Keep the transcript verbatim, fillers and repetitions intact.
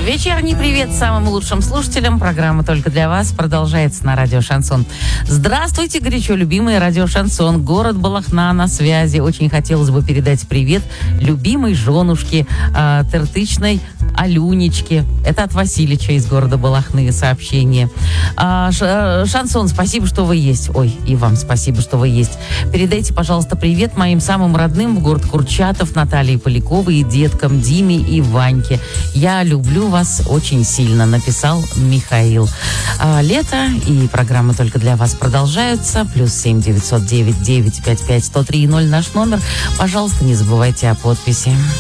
Вечерний привет самым лучшим слушателям. Программа «Только для вас» продолжается на радио «Шансон». Здравствуйте, горячо любимый радио «Шансон». Город Балахна на связи. Очень хотелось бы передать привет любимой женушке, э, тыртычной Алюнечке. Это от Василича из города Балахны сообщение. А, ш, Шансон, спасибо, что вы есть. Ой, и вам спасибо, что вы есть. Передайте, пожалуйста, привет моим самым родным в город Курчатов, Наталье Поляковой и деткам Диме и Ваньке. Я люблю вас очень сильно, написал Михаил. А, лето и программы «Только для вас» продолжаются. Плюс семь девятьсот девять девять пять пять сто три ноль наш номер. Пожалуйста, не забывайте о подписи.